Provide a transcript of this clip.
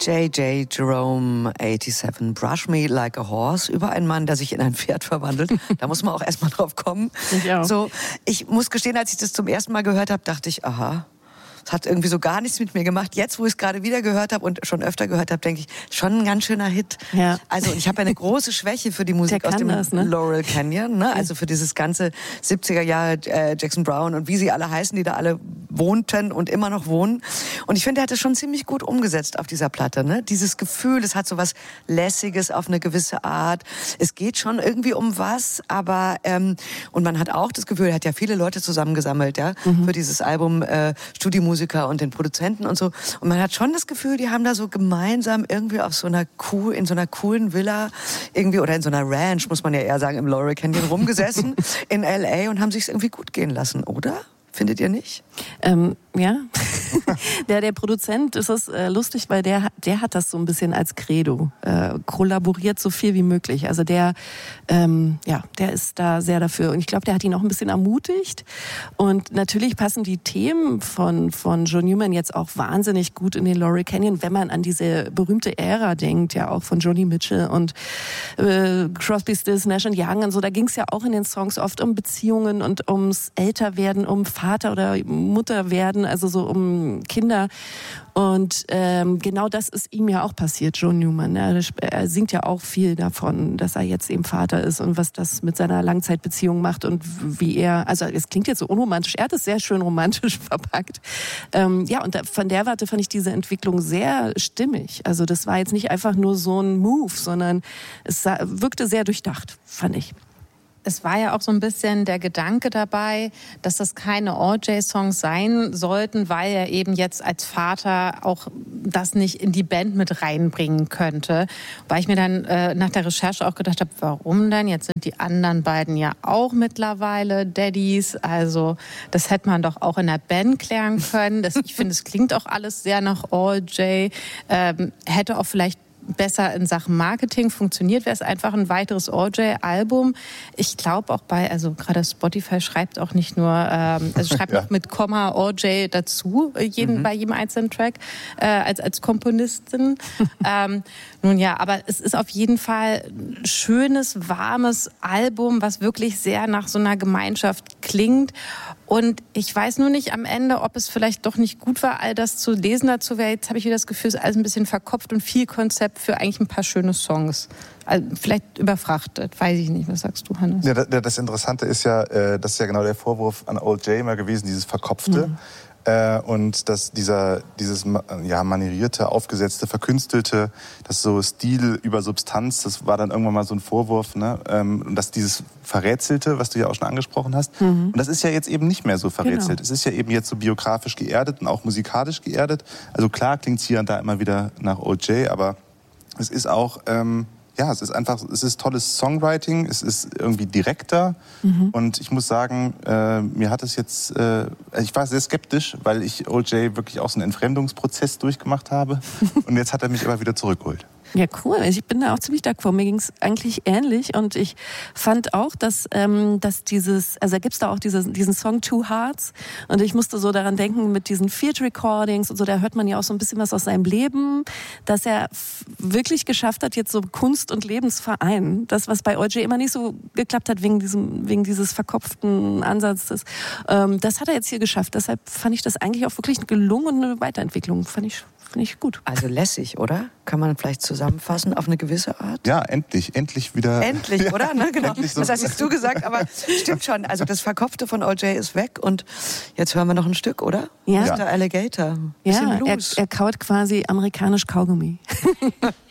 J.J. Jerome 87, Brush Me Like a Horse, über einen Mann, der sich in ein Pferd verwandelt. Da muss man auch erstmal drauf kommen. Ich muss gestehen, als ich das zum ersten Mal gehört habe, dachte ich, aha. Es hat irgendwie so gar nichts mit mir gemacht. Jetzt, wo ich es gerade wieder gehört habe und schon öfter gehört habe, denke ich, schon ein ganz schöner Hit. Ja. Also ich habe eine große Schwäche für die Musik aus dem Laurel Canyon. Ne? Also für dieses ganze 70er Jahre Jackson Browne und wie sie alle heißen, die da alle wohnten und immer noch wohnen. Und ich finde, er hat es schon ziemlich gut umgesetzt auf dieser Platte. Ne? Dieses Gefühl, es hat so was Lässiges auf eine gewisse Art. Es geht schon irgendwie um was, aber und man hat auch das Gefühl, er hat ja viele Leute zusammengesammelt, ja, für dieses Album Studiomusiker und den Produzenten und so. Und man hat schon das Gefühl, die haben da so gemeinsam irgendwie auf so einer in so einer coolen Villa irgendwie oder in so einer Ranch, muss man ja eher sagen, im Laurel Canyon rumgesessen in L.A. und haben sich's irgendwie gut gehen lassen, oder? Findet ihr nicht? Ja. Der Produzent, ist das lustig, weil der hat das so ein bisschen als Credo. Kollaboriert so viel wie möglich. Also der ist da sehr dafür. Und ich glaube, der hat ihn auch ein bisschen ermutigt. Und natürlich passen die Themen von John Newman jetzt auch wahnsinnig gut in den Laurel Canyon, wenn man an diese berühmte Ära denkt, ja auch von Joni Mitchell und Crosby, Stills, Nash & Young und so. Da ging es ja auch in den Songs oft um Beziehungen und ums Älterwerden, um Vater oder Mutter werden, also so um Kinder. Und genau das ist ihm ja auch passiert, John Newman. Ja, er singt ja auch viel davon, dass er jetzt eben Vater ist und was das mit seiner Langzeitbeziehung macht und wie er, also es klingt jetzt so unromantisch, er hat es sehr schön romantisch verpackt. Und von der Warte fand ich diese Entwicklung sehr stimmig. Also das war jetzt nicht einfach nur so ein Move, sondern es wirkte sehr durchdacht, fand ich. Es war ja auch so ein bisschen der Gedanke dabei, dass das keine All-J-Songs sein sollten, weil er eben jetzt als Vater auch das nicht in die Band mit reinbringen könnte. Weil ich mir dann nach der Recherche auch gedacht habe, warum denn? Jetzt sind die anderen beiden ja auch mittlerweile Daddies. Also das hätte man doch auch in der Band klären können. Ich finde, es klingt auch alles sehr nach All-J. Hätte auch vielleicht besser in Sachen Marketing funktioniert, wäre es einfach ein weiteres All-J-Album. Ich glaube auch also gerade Spotify schreibt auch nicht nur, schreibt auch mit Komma All-J dazu, bei jedem einzelnen Track, als Komponistin. Nun ja, aber es ist auf jeden Fall ein schönes, warmes Album, was wirklich sehr nach so einer Gemeinschaft klingt. Und ich weiß nur nicht am Ende, ob es vielleicht doch nicht gut war, all das zu lesen dazu. Jetzt habe ich wieder das Gefühl, es ist alles ein bisschen verkopft und viel Konzept für eigentlich ein paar schöne Songs. Also vielleicht überfrachtet, weiß ich nicht. Was sagst du, Hannes? Ja, das Interessante ist ja, das ist ja genau der Vorwurf an All-J immer gewesen, dieses Verkopfte. Und dass dieses manierierte, aufgesetzte, verkünstelte, das so Stil über Substanz, das war dann irgendwann mal so ein Vorwurf, ne? Und dass dieses Verrätselte, was du ja auch schon angesprochen hast, und das ist ja jetzt eben nicht mehr so verrätselt. Genau. Es ist ja eben jetzt so biografisch geerdet und auch musikalisch geerdet. Also klar klingt es hier und da immer wieder nach All-J, aber es ist auch es ist tolles Songwriting, es ist irgendwie direkter und ich muss sagen, mir hat es jetzt, ich war sehr skeptisch, weil ich All-J wirklich auch so einen Entfremdungsprozess durchgemacht habe und jetzt hat er mich aber wieder zurückgeholt. Ja, cool. Ich bin da auch ziemlich d'accord. Mir ging es eigentlich ähnlich und ich fand auch, dass da gibt's da auch diesen Song Two Hearts und ich musste so daran denken mit diesen Field Recordings und so, da hört man ja auch so ein bisschen was aus seinem Leben, dass er wirklich geschafft hat, jetzt so Kunst und Lebensverein. Das, was bei All-J immer nicht so geklappt hat, wegen dieses verkopften Ansatzes. Das hat er jetzt hier geschafft. Deshalb fand ich das eigentlich auch wirklich eine gelungene Weiterentwicklung. Finde ich gut. Also lässig, oder? Kann man vielleicht zusammenfassen auf eine gewisse Art? Ja, endlich wieder. Endlich, oder? Ne, genau. So. Das hast jetzt du gesagt, aber stimmt schon. Also das Verkopfte von All-J ist weg und jetzt hören wir noch ein Stück, oder? Ja. Mr. Alligator. Ja, er kaut quasi amerikanisch Kaugummi.